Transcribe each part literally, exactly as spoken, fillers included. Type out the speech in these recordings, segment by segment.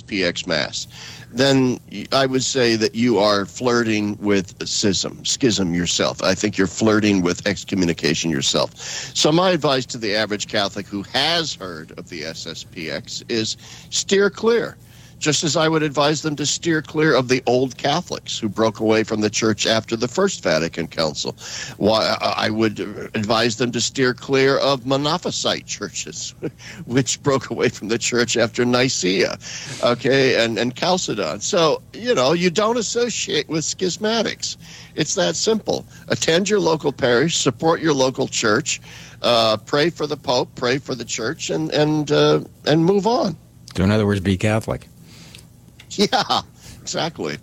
P X Mass, then I would say that you are flirting with schism, schism yourself. I think you're flirting with excommunication yourself. So my advice to the average Catholic who has heard of the S S P X is steer clear. Just as I would advise them to steer clear of the old Catholics who broke away from the church after the First Vatican Council. Why I would advise them to steer clear of Monophysite churches, which broke away from the church after Nicaea, okay, and, and Chalcedon. So, you know, you don't associate with schismatics. It's that simple. Attend your local parish, support your local church, uh, pray for the Pope, pray for the church, and, and, uh, and move on. So in other words, be Catholic. Yeah, exactly.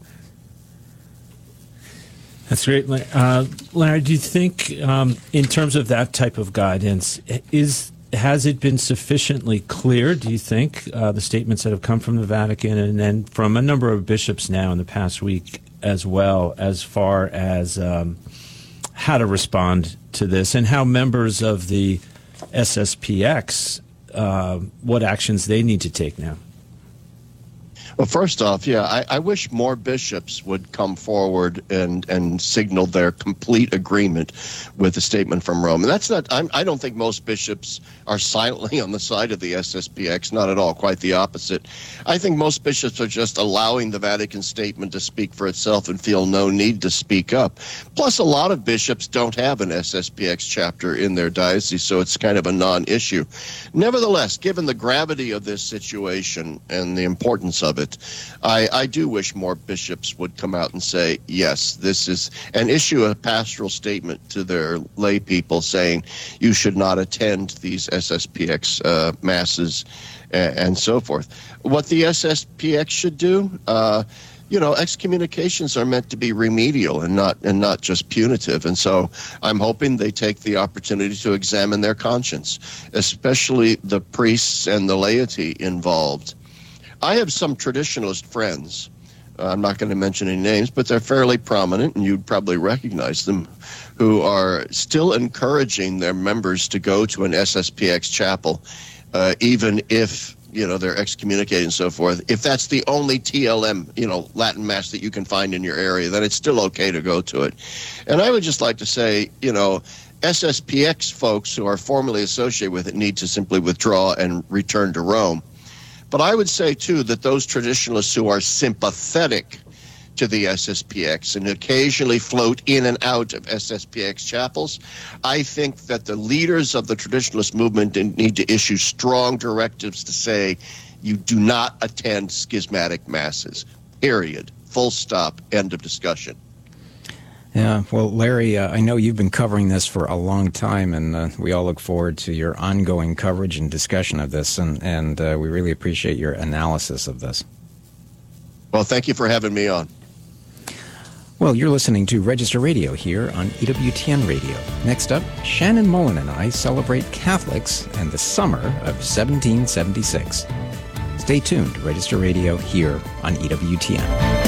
That's great. Uh, Larry, do you think um, in terms of that type of guidance, is has it been sufficiently clear, do you think, uh, the statements that have come from the Vatican and then from a number of bishops now in the past week as well, as far as um, how to respond to this and how members of the S S P X, uh, what actions they need to take now? Well, first off, yeah, I, I wish more bishops would come forward and, and signal their complete agreement with the statement from Rome. And that's not, I'm, I don't think most bishops are silently on the side of the S S P X, not at all, quite the opposite. I think most bishops are just allowing the Vatican statement to speak for itself and feel no need to speak up. Plus, a lot of bishops don't have an S S P X chapter in their diocese, so it's kind of a non-issue. Nevertheless, given the gravity of this situation and the importance of it, I, I do wish more bishops would come out and say, yes, this is, and issue a pastoral statement to their lay people saying you should not attend these S S P X uh, masses and, and so forth. What the S S P X should do, uh, you know, excommunications are meant to be remedial and not and not just punitive. And so I'm hoping they take the opportunity to examine their conscience, especially the priests and the laity involved. I have some traditionalist friends. Uh, I'm not going to mention any names, but they're fairly prominent, and you'd probably recognize them, who are still encouraging their members to go to an S S P X chapel, uh, even if, you know, they're excommunicated and so forth. If that's the only T L M, you know, Latin Mass that you can find in your area, then it's still okay to go to it. And I would just like to say, you know, S S P X folks who are formally associated with it need to simply withdraw and return to Rome. But I would say, too, that those traditionalists who are sympathetic to the S S P X and occasionally float in and out of S S P X chapels, I think that the leaders of the traditionalist movement need to issue strong directives to say you do not attend schismatic masses, period, full stop, end of discussion. Yeah, well, Larry, uh, I know you've been covering this for a long time, and uh, we all look forward to your ongoing coverage and discussion of this, and, and uh, we really appreciate your analysis of this. Well, thank you for having me on. Well, you're listening to Register Radio here on E W T N Radio. Next up, Shannon Mullen and I celebrate Catholics and the summer of seventeen seventy-six. Stay tuned to Register Radio here on E W T N.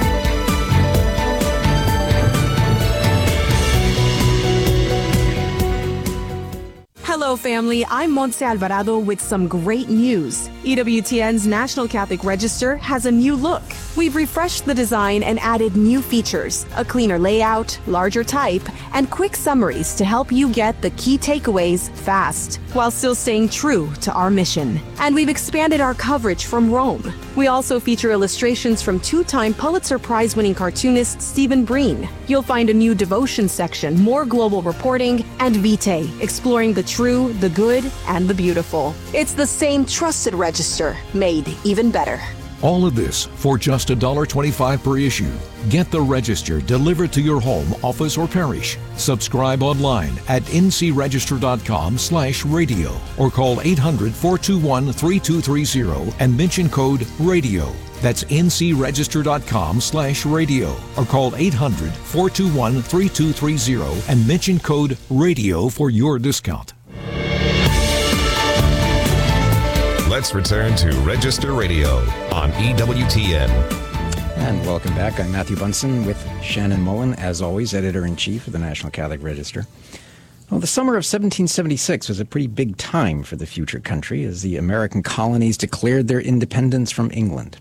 Hello, family. I'm Montse Alvarado with some great news. E W T N's National Catholic Register has a new look. We've refreshed the design and added new features, a cleaner layout, larger type, and quick summaries to help you get the key takeaways fast, while still staying true to our mission. And we've expanded our coverage from Rome. We also feature illustrations from two-time Pulitzer Prize-winning cartoonist Stephen Breen. You'll find a new devotion section, more global reporting, and Vitae, exploring the true, the good, and the beautiful. It's the same trusted register, made even better. All of this for just one dollar twenty-five per issue. Get the Register delivered to your home, office, or parish. Subscribe online at ncregister.com slash radio or call eight hundred, four two one, three two three zero and mention code RADIO. That's ncregister.com slash radio or call eight hundred, four two one, three two three zero and mention code RADIO for your discount. Let's return to Register Radio on E W T N. And welcome back. I'm Matthew Bunson with Shannon Mullen, as always, Editor-in-Chief of the National Catholic Register. Well, the summer of seventeen seventy-six was a pretty big time for the future country as the American colonies declared their independence from England.